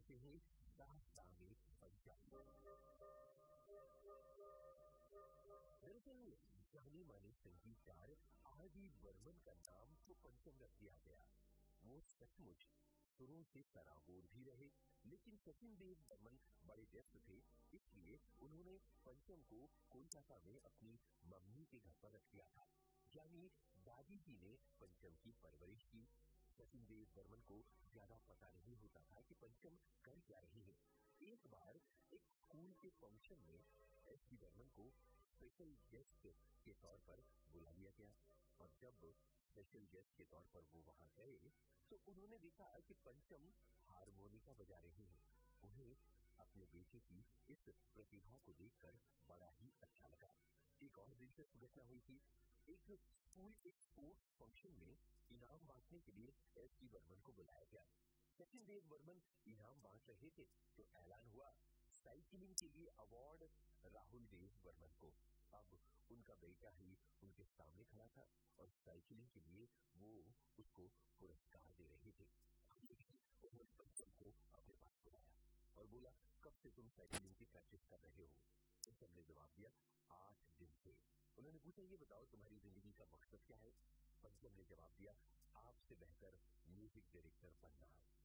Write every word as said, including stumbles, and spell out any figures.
कहते हैं दास्तान-ए पंचम। दरअसल जाने माने संगीतकार आर डी बर्मन का नाम तो पंचम रख दिया गया। वो सचमुच सुरों से सराबोर भी रहे, लेकिन सचिन देव बर्मन बड़े व्यस्त थे, इसलिए उन्होंने पंचम को कोलकाता में अपनी मम्मी के घर पर रख दिया था। यानी दादी जी ने पंचम की परवरिश की। सचिन देव बर्मन को ज्यादा पता नहीं होता था कि पंचम कर क्या रही है। एक बार एक स्कूल के फंक्शन में एस डी बर्मन को स्पेशल गेस्ट के तौर पर बुला लिया गया और जब स्पेशल गेस्ट के तौर पर वो वहां गए तो उन्होंने देखा कि पंचम हारमोनिका बजा रही है। उन्हें अपने बेटे की इस प्रतिभा को देखकर बड़ा ही अच्छा लगा। एक और दिलचस्प घटना हुई थी। एक स्कूल के स्पोर्ट्स फंक्शन में इनाम बांटने के लिए एस डी बर्मन को बुलाया गया। सचिन देव बर्मन इनाम बांट रहे थे तो ऐलान हुआ साइकिलिंग के लिए अवार्ड राहुल देव बर्मन को। अब उनका बेटा ही उनके सामने खड़ा था और साइकिलिंग के लिए वो उसको पुरस्कार दे रहे थे। उन्होंने पंचम को अपने पास बुलाया और बोला, कब से तुम साइकिलिंग की प्रैक्टिस कर रहे हो? पंचम ने जवाब दिया, आठ दिन से। उन्होंने पूछा, ये बताओ तुम्हारी जिंदगी का मकसद क्या है? पंचम ने जवाब दिया, आपसे बेहतर म्यूजिक डायरेक्टर बनना।